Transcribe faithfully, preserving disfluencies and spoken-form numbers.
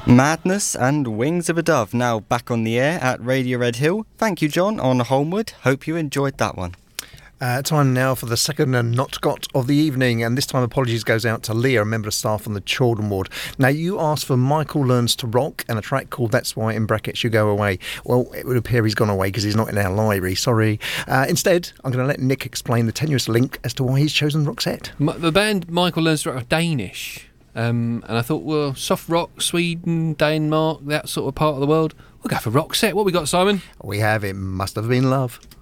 Madness and Wings of a Dove now back on the air at Radio Red Hill. Thank you, John, on Holmwood. Hope you enjoyed that one. Uh, time now for the second and not got of the evening, and this time apologies goes out to Leah, a member of staff on the children ward. Now, you asked for Michael Learns to Rock and a track called That's Why, in brackets, You Go Away. Well, it would appear he's gone away because he's not in our library, sorry. Uh, instead, I'm going to let Nick explain the tenuous link as to why he's chosen Roxette. M- the band Michael Learns to Rock are Danish, um, and I thought, well, soft rock, Sweden, Denmark, that sort of part of the world, we'll go for Roxette. What we got, Simon? We have It Must Have Been Love.